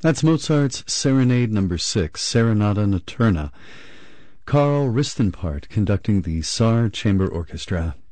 That's Mozart's Serenade No. 6, Serenata Notturna. Carl Ristenpart conducting the Saar Chamber Orchestra.